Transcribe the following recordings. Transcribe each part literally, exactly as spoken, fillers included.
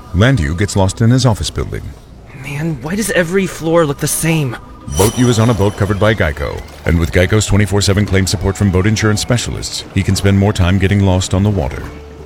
Landu gets lost in his office building. Man, why does every floor look the same? Boat U is on a boat covered by Geico, and with Geico's twenty-four seven claim support from boat insurance specialists, he can spend more time getting lost on the water.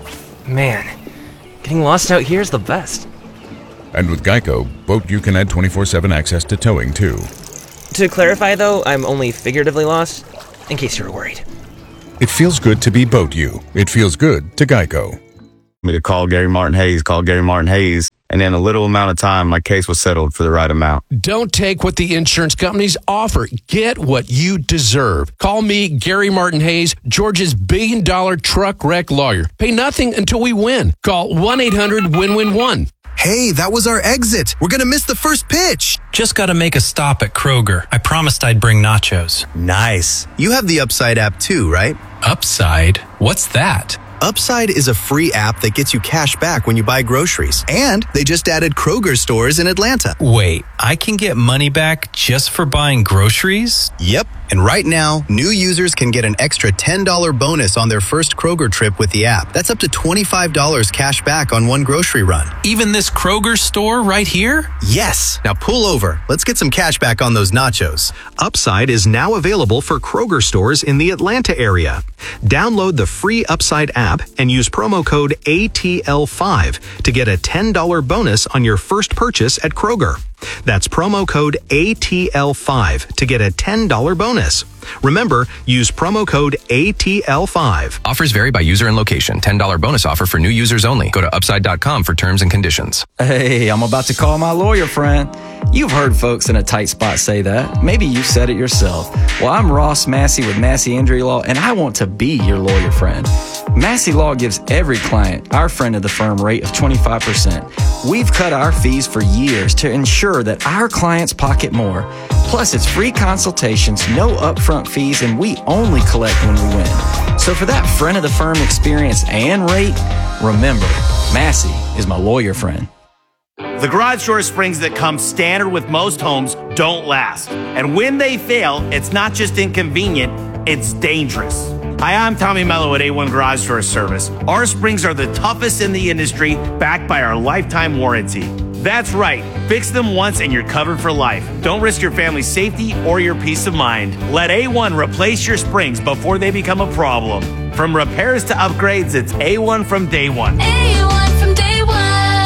Man, getting lost out here is the best. And with Geico, Boat U can add twenty-four seven access to towing, too. To clarify, though, I'm only figuratively lost, in case you were worried. It feels good to be Boat U. It feels good to Geico. Me to call Gary Martin Hayes, call Gary Martin Hayes, and in a little amount of time, my case was settled for the right amount. Don't take what the insurance companies offer. Get what you deserve. Call me, Gary Martin Hayes, Georgia's billion-dollar truck wreck lawyer. Pay nothing until we win. Call one eight hundred win win one. Hey, that was our exit. We're going to miss the first pitch. Just got to make a stop at Kroger. I promised I'd bring nachos. Nice. You have the Upside app too, right? Upside? What's that? Upside is a free app that gets you cash back when you buy groceries. And they just added Kroger stores in Atlanta. Wait, I can get money back just for buying groceries? Yep. And right now, new users can get an extra ten dollars bonus on their first Kroger trip with the app. That's up to twenty-five dollars cash back on one grocery run. Even this Kroger store right here? Yes. Now pull over. Let's get some cash back on those nachos. Upside is now available for Kroger stores in the Atlanta area. Download the free Upside app and use promo code A T L five to get a ten dollars bonus on your first purchase at Kroger. That's promo code A T L five to get a ten dollars bonus. Remember, use promo code A T L five. Offers vary by user and location. ten dollars bonus offer for new users only. Go to upside dot com for terms and conditions. Hey, I'm about to call my lawyer friend. You've heard folks in a tight spot say that. Maybe you've said it yourself. Well, I'm Ross Massey with Massey Injury Law, and I want to be your lawyer friend. Massey Law gives every client our friend of the firm rate of twenty-five percent. We've cut our fees for years to ensure that our clients pocket more. Plus, it's free consultations, no upfront fees, and we only collect when we win. So for that friend of the firm experience and rate, remember, Massey is my lawyer friend. The garage door springs that come standard with most homes don't last. And when they fail, it's not just inconvenient, it's dangerous. Hi, I'm Tommy Mello at A one Garage Door Service. Our springs are the toughest in the industry, backed by our lifetime warranty. That's right. Fix them once and you're covered for life. Don't risk your family's safety or your peace of mind. Let A one replace your springs before they become a problem. From repairs to upgrades, it's A one from day one. A one from day one.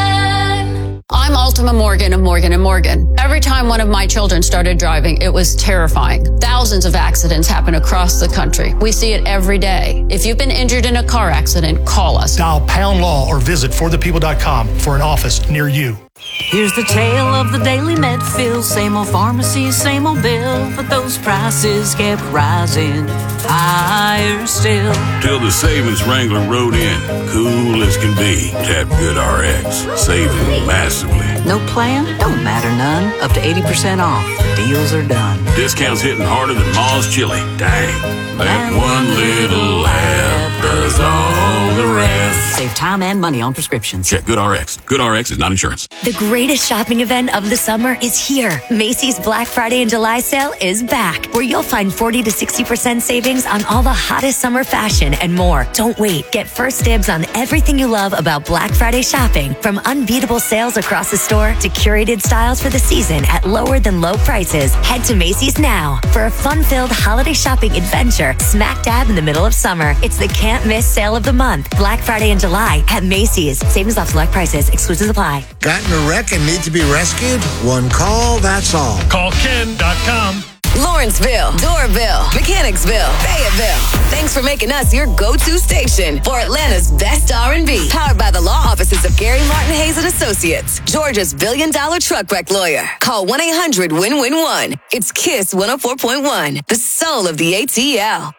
I'm Ultima Morgan of Morgan and Morgan. Every time one of my children started driving, it was terrifying. Thousands of accidents happen across the country. We see it every day. If you've been injured in a car accident, call us. Dial pound law or visit for the people dot com for an office near you. Here's the tale of the daily Medfill. Same old pharmacy, same old bill, but those prices kept rising higher still. Till the savings Wrangler rode in, cool as can be. Tap GoodRx, saving massively. No plan? Don't matter none. Up to eighty percent off. Deals are done. Discounts hitting harder than Ma's chili. Dang, that one little app does all the rest. Save time and money on prescriptions. Check GoodRx. GoodRx is not insurance. The greatest shopping event of the summer is here. Macy's Black Friday and July sale is back, where you'll find forty to sixty percent savings on all the hottest summer fashion and more. Don't wait. Get first dibs on everything you love about Black Friday shopping, from unbeatable sales across the store to curated styles for the season at lower than low prices. Head to Macy's now for a fun-filled holiday shopping adventure smack dab in the middle of summer. It's the can't miss sale of the month. Black Friday and July at Macy's. Savings off select prices. Exclusions apply. Gotten a wreck and need to be rescued? One call, that's all. Call Ken dot com. Lawrenceville, Doraville, Mechanicsville, Fayetteville. Thanks for making us your go-to station for Atlanta's best R and B. Powered by the law offices of Gary Martin Hayes and Associates, Georgia's billion-dollar truck wreck lawyer. Call one eight hundred win win one. It's KISS one oh four point one, the soul of the A T L.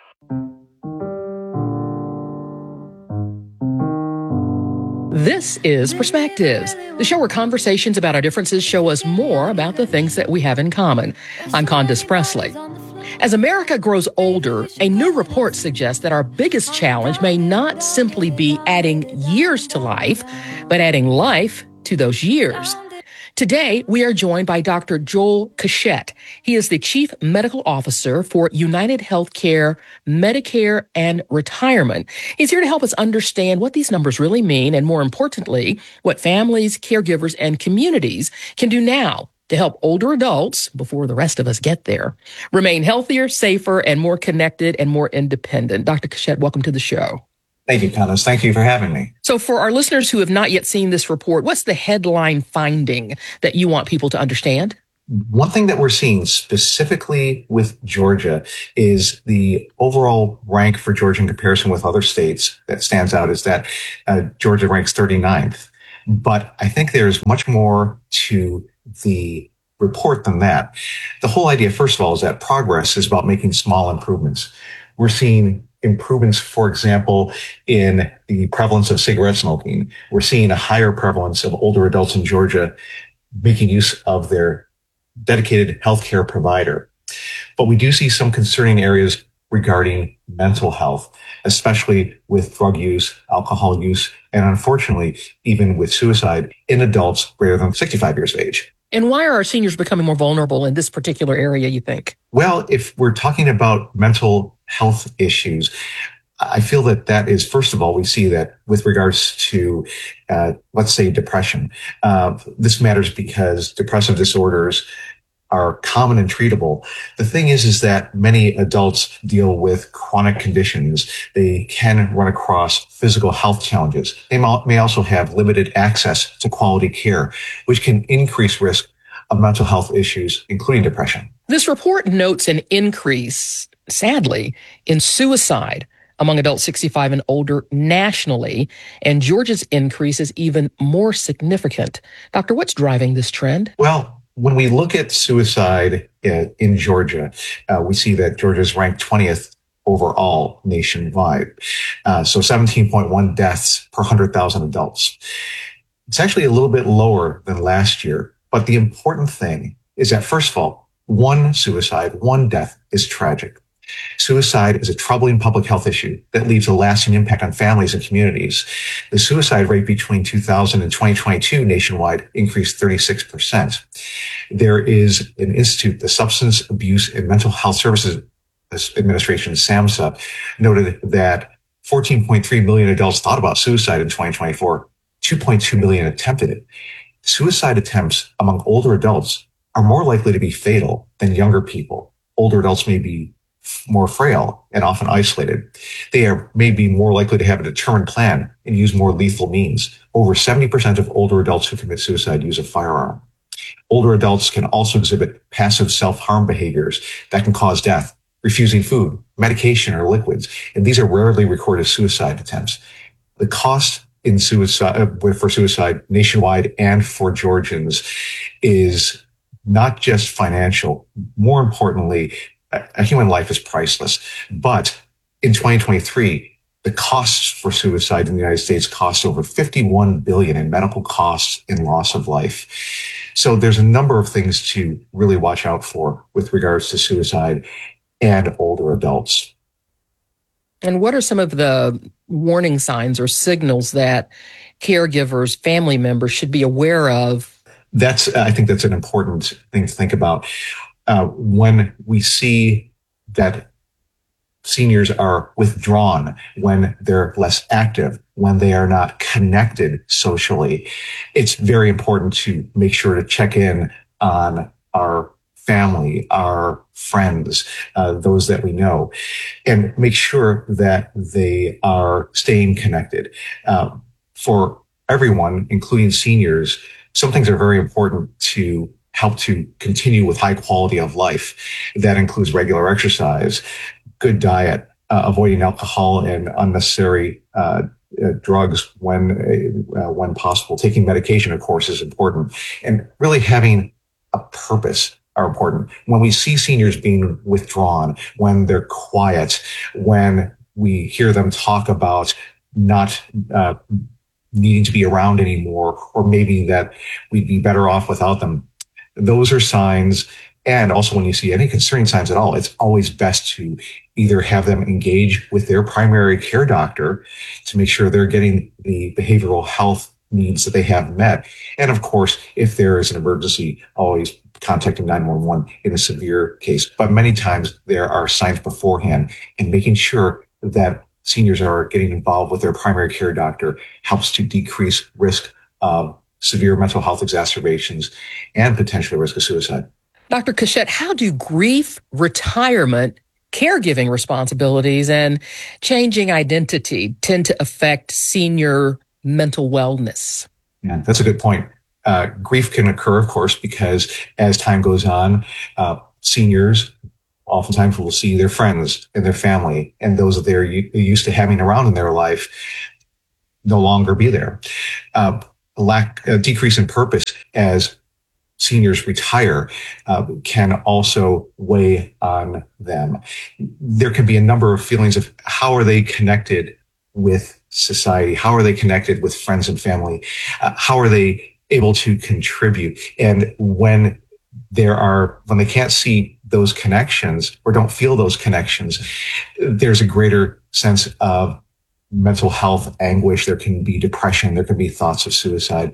This is Perspectives, the show where conversations about our differences show us more about the things that we have in common. I'm Candace Presley. As America grows older, a new report suggests that our biggest challenge may not simply be adding years to life, but adding life to those years. Today, we are joined by Doctor Joel Cachette. He is the Chief Medical Officer for United Healthcare, Medicare, and Retirement. He's here to help us understand what these numbers really mean, and more importantly, what families, caregivers, and communities can do now to help older adults, before the rest of us get there, remain healthier, safer, and more connected and more independent. Doctor Cachette, welcome to the show. Thank you, Condos. Thank you for having me. So for our listeners who have not yet seen this report, what's the headline finding that you want people to understand? One thing that we're seeing specifically with Georgia is the overall rank for Georgia in comparison with other states that stands out is that uh, Georgia ranks thirty-ninth. But I think there's much more to the report than that. The whole idea, first of all, is that progress is about making small improvements. We're seeing improvements, for example, in the prevalence of cigarette smoking. We're seeing a higher prevalence of older adults in Georgia making use of their dedicated healthcare provider. But we do see some concerning areas regarding mental health, especially with drug use, alcohol use, and unfortunately, even with suicide in adults greater than sixty-five years of age. And why are our seniors becoming more vulnerable in this particular area, you think? Well, if we're talking about mental health issues, I feel that that is, first of all, we see that with regards to, uh, let's say, depression. Uh, this matters because depressive disorders are common and treatable. The thing is, is that many adults deal with chronic conditions. They can run across physical health challenges. They may also have limited access to quality care, which can increase risk of mental health issues, including depression. This report notes an increase, sadly, in suicide among adults sixty-five and older nationally, and Georgia's increase is even more significant. Doctor, what's driving this trend? Well, when we look at suicide in, in Georgia, uh, we see that Georgia is ranked twentieth overall nationwide. Uh, so seventeen point one deaths per one hundred thousand adults. It's actually a little bit lower than last year. But the important thing is that, first of all, one suicide, one death is tragic. Suicide is a troubling public health issue that leaves a lasting impact on families and communities. The suicide rate between two thousand and twenty twenty-two nationwide increased thirty-six percent. There is an institute, the Substance Abuse and Mental Health Services Administration, SAMHSA, noted that fourteen point three million adults thought about suicide in twenty twenty-four. two point two million attempted it. Suicide attempts among older adults are more likely to be fatal than younger people. Older adults may be more frail and often isolated. They are maybe more likely to have a determined plan and use more lethal means. Over seventy percent of older adults who commit suicide use a firearm. Older adults can also exhibit passive self-harm behaviors that can cause death, refusing food, medication, or liquids. And these are rarely recorded suicide attempts. The cost in suicide for suicide nationwide and for Georgians is not just financial. More importantly, a human life is priceless. But in twenty twenty-three, the costs for suicide in the United States cost over fifty-one billion dollars in medical costs and loss of life. So there's a number of things to really watch out for with regards to suicide and older adults. And what are some of the warning signs or signals that caregivers, family members should be aware of? That's, I think that's an important thing to think about. Uh, when we see that seniors are withdrawn, when they're less active, when they are not connected socially, it's very important to make sure to check in on our family, our friends, uh, those that we know, and make sure that they are staying connected. Uh, for everyone, including seniors, some things are very important to help to continue with high quality of life. That includes regular exercise, good diet, uh, avoiding alcohol and unnecessary uh, uh, drugs when uh, when possible. Taking medication, of course, is important, and really having a purpose are important. When we see seniors being withdrawn, when they're quiet, when we hear them talk about not uh, needing to be around anymore, or maybe that we'd be better off without them, those are signs. And also when you see any concerning signs at all, it's always best to either have them engage with their primary care doctor to make sure they're getting the behavioral health needs that they have met. And of course, if there is an emergency, always contacting nine one one in a severe case. But many times there are signs beforehand, and making sure that seniors are getting involved with their primary care doctor helps to decrease risk of severe mental health exacerbations and potentially risk of suicide. Doctor Cachette, how do grief, retirement, caregiving responsibilities, and changing identity tend to affect senior mental wellness? Yeah, that's a good point. Uh, grief can occur, of course, because as time goes on, uh, seniors oftentimes will see their friends and their family and those that they're u- used to having around in their life no longer be there. Uh, a lack, a decrease in purpose as seniors retire uh, can also weigh on them. There can be a number of feelings of how are they connected with society? How are they connected with friends and family? Uh, how are they able to contribute? And when there are, when they can't see those connections or don't feel those connections, there's a greater sense of mental health anguish. There can be depression. There can be thoughts of suicide.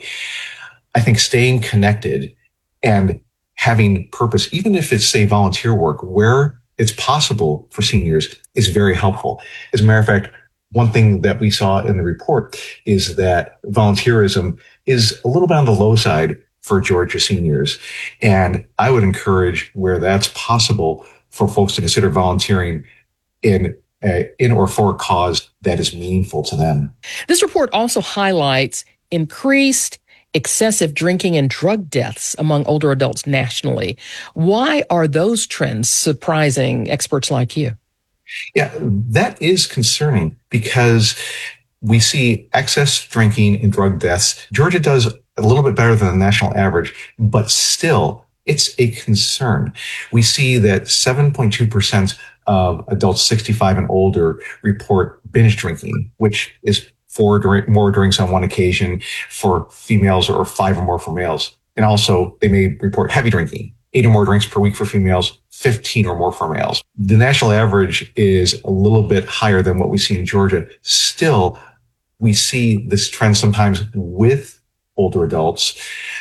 I think staying connected and having purpose, even if it's, say, volunteer work, where it's possible for seniors, is very helpful. As a matter of fact, one thing that we saw in the report is that volunteerism is a little bit on the low side for Georgia seniors. And I would encourage, where that's possible, for folks to consider volunteering in a, in or for a cause that is meaningful to them. This report also highlights increased excessive drinking and drug deaths among older adults nationally. Why are those trends surprising experts like you? Yeah, that is concerning because we see excess drinking and drug deaths. Georgia does a little bit better than the national average, but still, it's a concern. We see that seven point two percent of adults sixty-five and older report binge drinking, which is four drink, more drinks on one occasion for females or five or more for males. And also, they may report heavy drinking, eight or more drinks per week for females, fifteen or more for males. The national average is a little bit higher than what we see in Georgia. Still, we see this trend sometimes with older adults.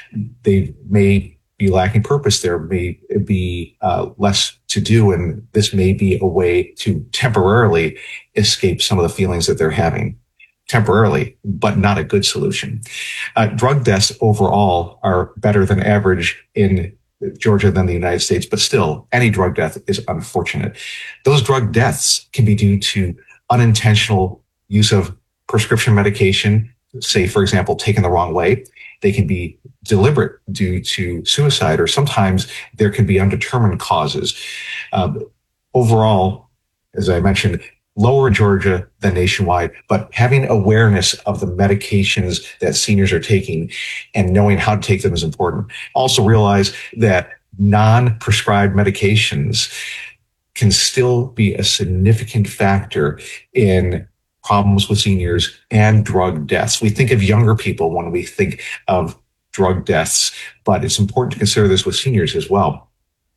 They may be lacking purpose. There may be uh, less to do, and this may be a way to temporarily escape some of the feelings that they're having. Temporarily, but not a good solution. Uh, drug deaths overall are better than average in Georgia than the United States, but still, any drug death is unfortunate. Those drug deaths can be due to unintentional use of prescription medication, say, for example, taken the wrong way. They can be deliberate due to suicide, or sometimes there can be undetermined causes. Um, overall, as I mentioned, lower in Georgia than nationwide, but having awareness of the medications that seniors are taking and knowing how to take them is important. Also realize that non-prescribed medications can still be a significant factor in problems with seniors and drug deaths. We think of younger people when we think of drug deaths, but it's important to consider this with seniors as well.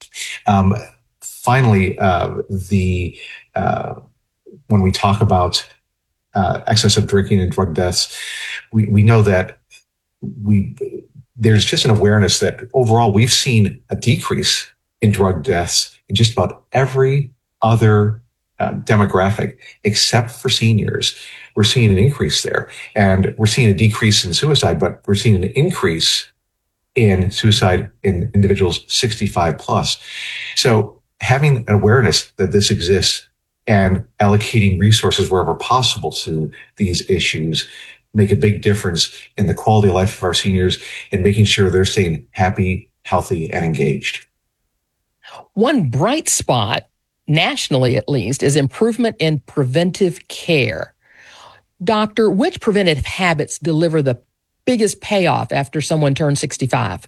Um, finally, uh, the uh, when we talk about uh, excessive drinking and drug deaths, we, we know that we there's just an awareness that overall we've seen a decrease in drug deaths in just about every other uh, demographic except for seniors. We're seeing an increase there, and we're seeing a decrease in suicide, but we're seeing an increase in suicide in individuals sixty-five plus. So having an awareness that this exists and allocating resources wherever possible to these issues make a big difference in the quality of life of our seniors and making sure they're staying happy, healthy, and engaged. One bright spot, nationally at least, is improvement in preventive care. Doctor, which preventive habits deliver the biggest payoff after someone turns sixty-five?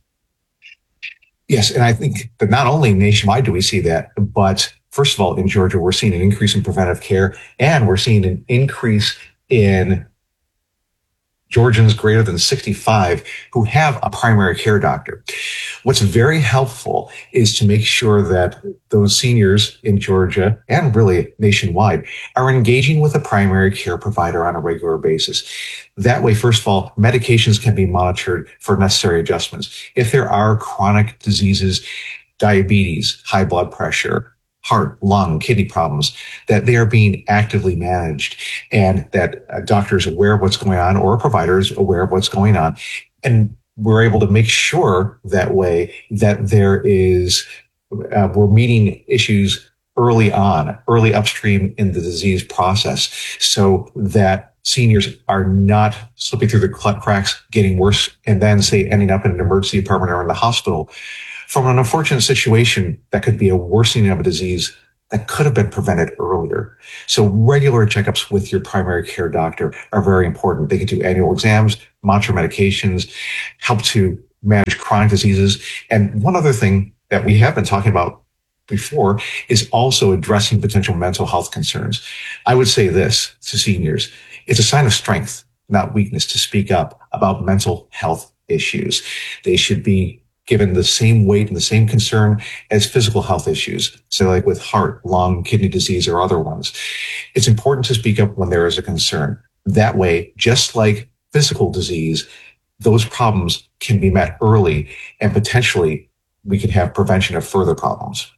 Yes, and I think that not only nationwide do we see that, but first of all, in Georgia, we're seeing an increase in preventive care, and we're seeing an increase in Georgians greater than sixty-five who have a primary care doctor. What's very helpful is to make sure that those seniors in Georgia and really nationwide are engaging with a primary care provider on a regular basis. That way, first of all, medications can be monitored for necessary adjustments. If there are chronic diseases, diabetes, high blood pressure, heart, lung, kidney problems, that they are being actively managed and that a doctor is aware of what's going on or a provider is aware of what's going on. And we're able to make sure that way that there is, uh, we're meeting issues early on, early upstream in the disease process so that seniors are not slipping through the cracks, getting worse, and then say ending up in an emergency department or in the hospital from an unfortunate situation that could be a worsening of a disease that could have been prevented earlier. So regular checkups with your primary care doctor are very important. They can do annual exams, monitor medications, help to manage chronic diseases. And one other thing that we have been talking about before is also addressing potential mental health concerns. I would say this to seniors. It's a sign of strength, not weakness, to speak up about mental health issues. They should be given the same weight and the same concern as physical health issues, so like with heart, lung, kidney disease, or other ones. It's important to speak up when there is a concern. That way, just like physical disease, those problems can be met early and potentially we can have prevention of further problems.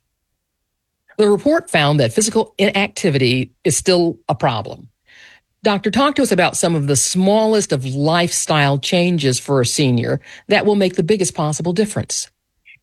The report found that physical inactivity is still a problem. Doctor, talk to us about some of the smallest of lifestyle changes for a senior that will make the biggest possible difference.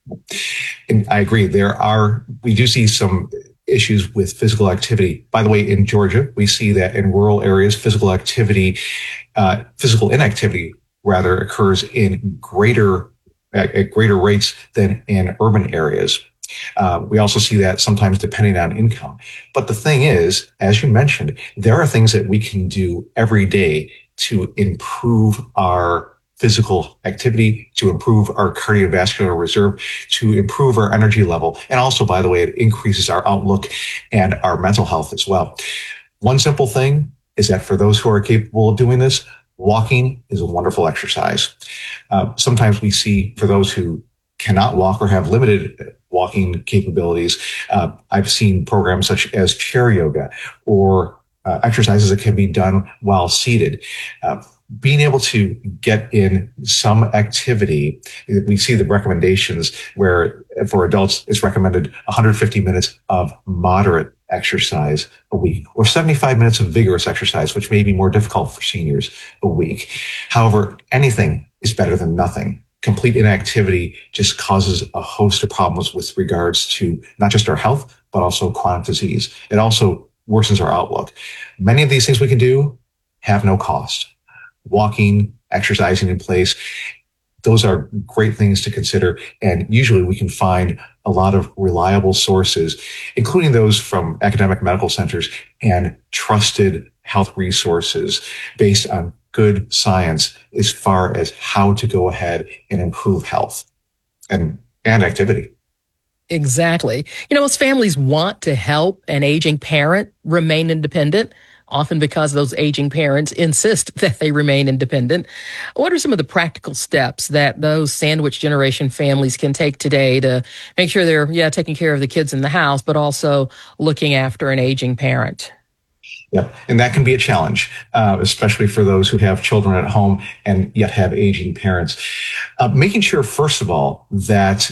And I agree. There are, we do see some issues with physical activity. By the way, in Georgia, we see that in rural areas, physical activity, uh, physical inactivity rather occurs in greater, at, at greater rates than in urban areas. Uh, we also see that sometimes depending on income. But the thing is, as you mentioned, there are things that we can do every day to improve our physical activity, to improve our cardiovascular reserve, to improve our energy level. And also, by the way, it increases our outlook and our mental health as well. One simple thing is that for those who are capable of doing this, walking is a wonderful exercise. Uh, sometimes we see for those who cannot walk or have limited walking capabilities, uh, I've seen programs such as chair yoga or uh, exercises that can be done while seated. Uh, being able to get in some activity, we see the recommendations where for adults it's recommended one hundred fifty minutes of moderate exercise a week or seventy-five minutes of vigorous exercise, which may be more difficult for seniors a week. However, anything is better than nothing. Complete inactivity just causes a host of problems with regards to not just our health, but also chronic disease. It also worsens our outlook. Many of these things we can do have no cost. Walking, exercising in place, those are great things to consider. And usually we can find a lot of reliable sources, including those from academic medical centers and trusted health resources based on good science as far as how to go ahead and improve health and, and activity. Exactly. You know, most families want to help an aging parent remain independent, often because those aging parents insist that they remain independent. What are some of the practical steps that those sandwich generation families can take today to make sure they're, yeah, taking care of the kids in the house, but also looking after an aging parent? Yep. And that can be a challenge, uh, especially for those who have children at home and yet have aging parents. Uh, making sure, first of all, that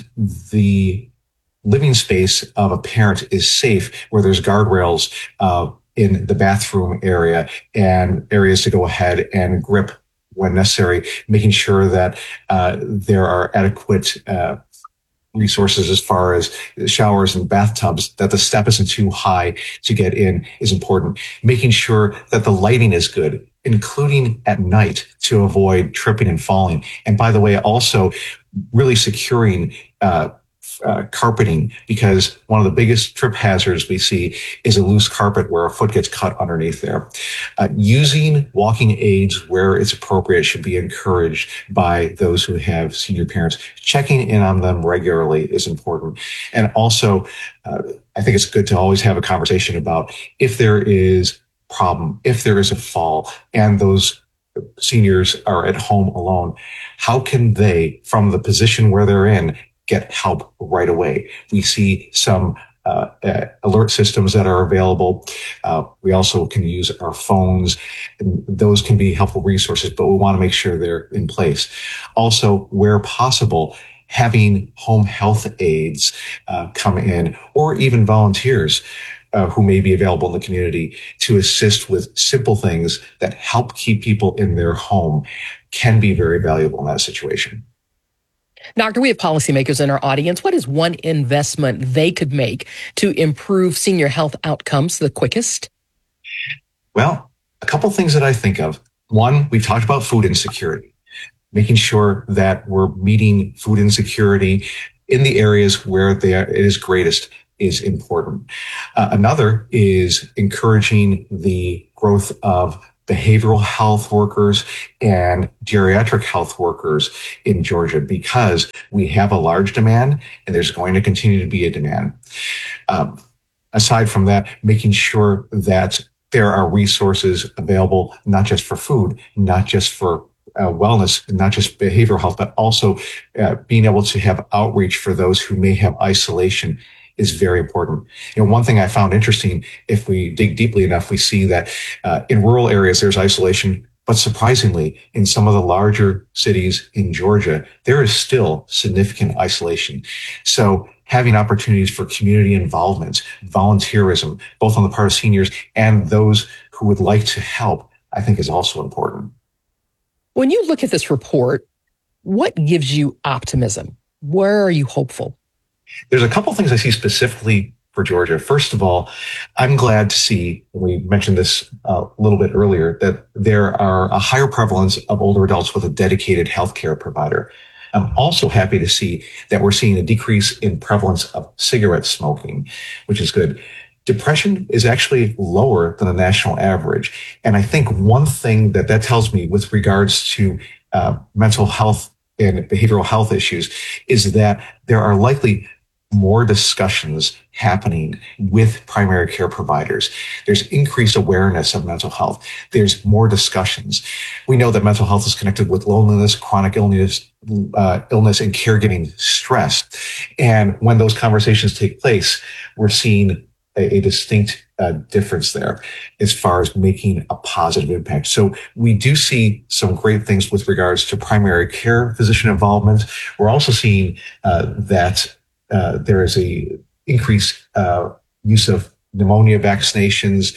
the living space of a parent is safe, where there's guardrails uh, in the bathroom area and areas to go ahead and grip when necessary, making sure that uh, there are adequate uh resources as far as showers and bathtubs, that the step isn't too high to get in is important. Making sure that the lighting is good, including at night, to avoid tripping and falling. And by the way, also really securing uh, uh, carpeting, because one of the biggest trip hazards we see is a loose carpet where a foot gets cut underneath there. Uh, using walking aids where it's appropriate should be encouraged by those who have senior parents. Checking in on them regularly is important. And also, uh, I think it's good to always have a conversation about if there is problem, if there is a fall, and those seniors are at home alone, how can they, from the position where they're in, get help right away? We see some uh, uh, alert systems that are available. Uh, we also can use our phones, and those can be helpful resources, but we want to make sure they're in place. Also, where possible, having home health aides uh, come in, or even volunteers uh, who may be available in the community to assist with simple things that help keep people in their home, can be very valuable in that situation. Doctor, we have policymakers in our audience. What is one investment they could make to improve senior health outcomes the quickest? Well, a couple things that I think of. One, we've talked about food insecurity, making sure that we're meeting food insecurity in the areas where they are, it is greatest is important. Uh, another is encouraging the growth of behavioral health workers and geriatric health workers in Georgia, because we have a large demand and there's going to continue to be a demand. Um, aside from that, making sure that there are resources available, not just for food, not just for uh, wellness, not just behavioral health, but also uh, being able to have outreach for those who may have isolation is very important. You know, one thing I found interesting, if we dig deeply enough, we see that uh, in rural areas, there's isolation, but surprisingly, in some of the larger cities in Georgia, there is still significant isolation. So having opportunities for community involvement, volunteerism, both on the part of seniors and those who would like to help, I think is also important. When you look at this report, what gives you optimism? Where are you hopeful? There's a couple things I see specifically for Georgia. First of all, I'm glad to see, we mentioned this a little bit earlier, that there are a higher prevalence of older adults with a dedicated healthcare provider. I'm also happy to see that we're seeing a decrease in prevalence of cigarette smoking, which is good. Depression is actually lower than the national average. And I think one thing that that tells me with regards to uh, mental health and behavioral health issues is that there are likely more discussions happening with primary care providers. There's increased awareness of mental health. There's more discussions. We know that mental health is connected with loneliness, chronic illness, uh, illness, and caregiving stress. And when those conversations take place, we're seeing a, a distinct uh, difference there as far as making a positive impact. So we do see some great things with regards to primary care physician involvement. We're also seeing uh, that Uh, there is a increased uh, use of pneumonia vaccinations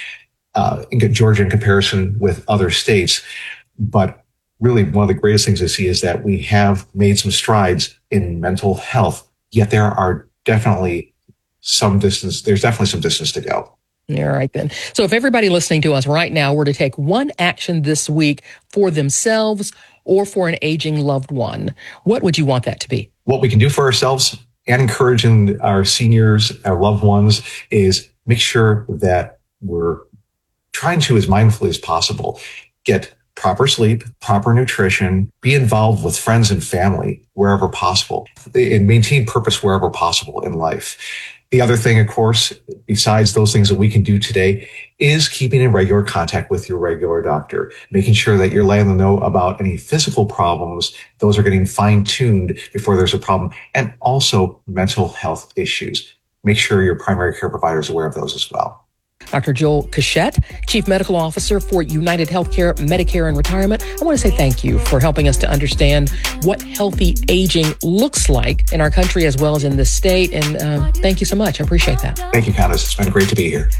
uh, in Georgia in comparison with other states. But really, one of the greatest things I see is that we have made some strides in mental health, yet there are definitely some distance, there's definitely some distance to go. All right, then. So if everybody listening to us right now were to take one action this week for themselves or for an aging loved one, what would you want that to be? What we can do for ourselves and encouraging our seniors, our loved ones, is make sure that we're trying to, as mindfully as possible, get proper sleep, proper nutrition, be involved with friends and family wherever possible, and maintain purpose wherever possible in life. The other thing, of course, besides those things that we can do today, is keeping in regular contact with your regular doctor, making sure that you're letting them know about any physical problems. Those are getting fine-tuned before there's a problem, and also mental health issues. Make sure your primary care provider is aware of those as well. Doctor Joel Cachette, Chief Medical Officer for United Healthcare, Medicare, and Retirement. I want to say thank you for helping us to understand what healthy aging looks like in our country as well as in this state. And uh, thank you so much. I appreciate that. Thank you, Candace. It's been great to be here.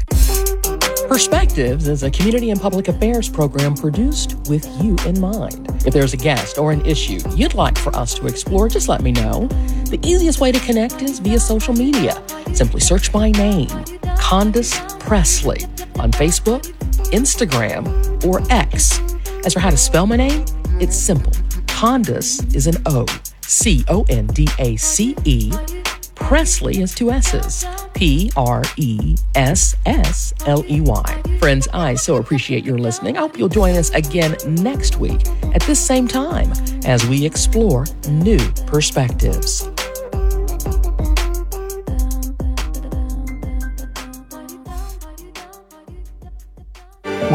Perspectives is a community and public affairs program produced with you in mind. If there's a guest or an issue you'd like for us to explore, just let me know. The easiest way to connect is via social media. Simply search my name, Candace Presley, on Facebook, Instagram, or X. As for how to spell my name, it's simple. Candace is an O, C O N D A C E. Presley is two S's, P R E S S L E Y. Friends, I so appreciate your listening. I hope you'll join us again next week at this same time as we explore new perspectives.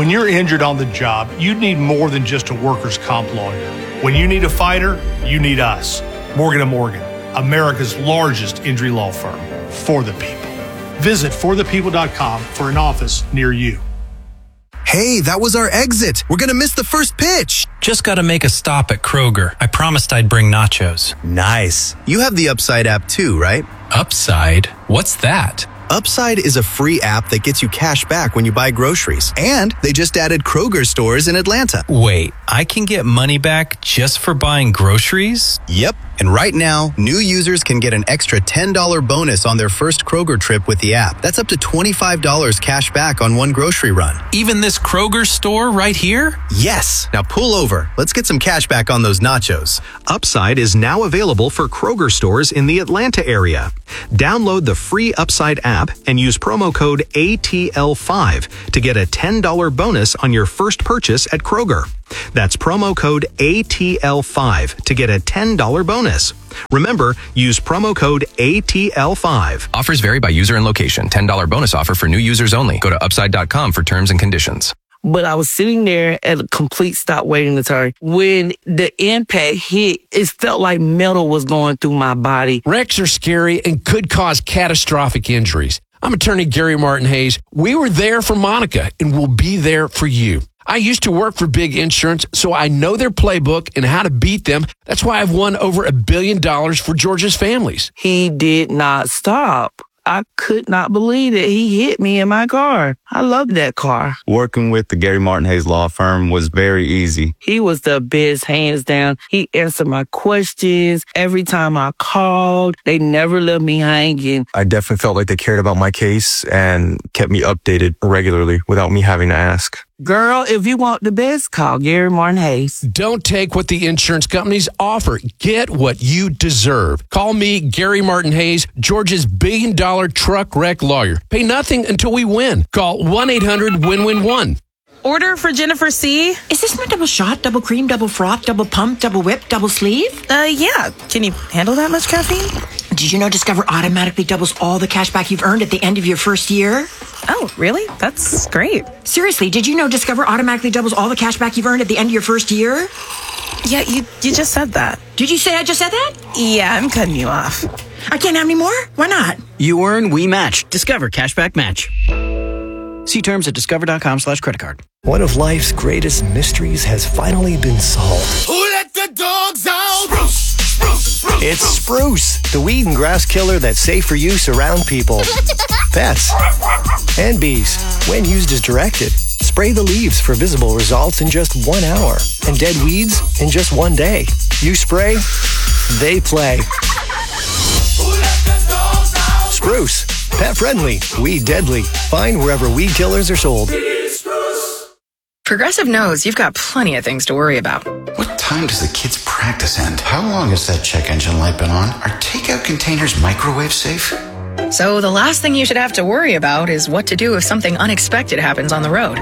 When you're injured on the job, you need more than just a workers' comp lawyer. When you need a fighter, you need us. Morgan and Morgan, America's largest injury law firm. For the people. Visit for the people dot com for an office near you. Hey, that was our exit. We're going to miss the first pitch. Just got to make a stop at Kroger. I promised I'd bring nachos. Nice. You have the Upside app too, right? Upside? What's that? Upside is a free app that gets you cash back when you buy groceries. And they just added Kroger stores in Atlanta. Wait, I can get money back just for buying groceries? Yep. And right now, new users can get an extra ten dollars bonus on their first Kroger trip with the app. That's up to twenty-five dollars cash back on one grocery run. Even this Kroger store right here? Yes. Now pull over. Let's get some cash back on those nachos. Upside is now available for Kroger stores in the Atlanta area. Download the free Upside app and use promo code A T L five to get a ten dollars bonus on your first purchase at Kroger. That's promo code A T L five to get a ten dollars bonus. Remember, use promo code A T L five. Offers vary by user and location. ten dollars bonus offer for new users only. Go to upside dot com for terms and conditions. But I was sitting there at a complete stop waiting to turn. When the impact hit, it felt like metal was going through my body. Wrecks are scary and could cause catastrophic injuries. I'm attorney Gary Martin Hayes. We were there for Monica and we'll be there for you. I used to work for Big Insurance, so I know their playbook and how to beat them. That's why I've won over a billion dollars for Georgia's families. He did not stop. I could not believe it. He hit me in my car. I love that car. Working with the Gary Martin Hayes law firm was very easy. He was the best, hands down. He answered my questions every time I called. They never left me hanging. I definitely felt like they cared about my case and kept me updated regularly without me having to ask. Girl, if you want the best, call Gary Martin Hayes. Don't take what the insurance companies offer. Get what you deserve. Call me, Gary Martin Hayes, Georgia's billion dollar truck wreck lawyer. Pay nothing until we win. Call one eight hundred win win one. Order for Jennifer C. Is this my double shot, double cream, double froth, double pump, double whip, double sleeve? Uh, yeah. Can you handle that much caffeine? Did you know Discover automatically doubles all the cash back you've earned at the end of your first year? Oh, really? That's great. Seriously, did you know Discover automatically doubles all the cash back you've earned at the end of your first year? Yeah, you you just said that. Did you say I just said that? Yeah, I'm cutting you off. I can't have any more? Why not? You earn, we match. Discover Cashback Match. See terms at discover.com slash credit card. One of life's greatest mysteries has finally been solved. Who let the dogs out? Spruce, spruce, spruce. It's Spruce, the weed and grass killer that's safe for use around people, pets, and bees. When used as directed, spray the leaves for visible results in just one hour and dead weeds in just one day. You spray, they play. Who let the dogs out? Spruce, pet friendly, weed deadly. Find wherever weed killers are sold. Progressive knows you've got plenty of things to worry about. What time does the kids' practice end? How long has that check engine light been on? Are takeout containers microwave safe? So the last thing you should have to worry about is what to do if something unexpected happens on the road.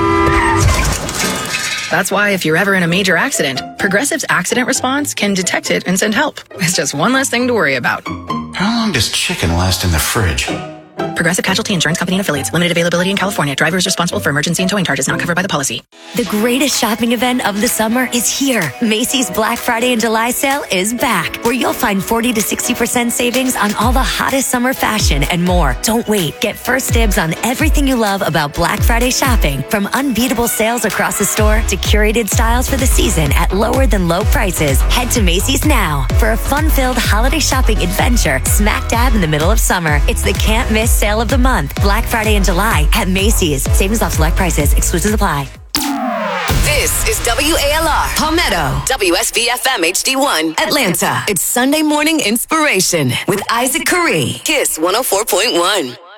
That's why if you're ever in a major accident, Progressive's accident response can detect it and send help. It's just one less thing to worry about. How long does chicken last in the fridge? Progressive Casualty Insurance Company and Affiliates. Limited availability in California. Driver is responsible for emergency and towing charges not covered by the policy. The greatest shopping event of the summer is here. Macy's Black Friday and July sale is back, where you'll find forty to sixty percent savings on all the hottest summer fashion and more. Don't wait. Get first dibs on everything you love about Black Friday shopping, from unbeatable sales across the store to curated styles for the season at lower than low prices. Head to Macy's now for a fun-filled holiday shopping adventure smack dab in the middle of summer. It's the can't miss sale of the month, Black Friday in July at Macy's. Savings off select prices. Exclusions apply. This is W A L R, Palmetto, W S V F M H D one, Atlanta. It's Sunday Morning Inspiration with Isaac Curry. Kiss one oh four point one.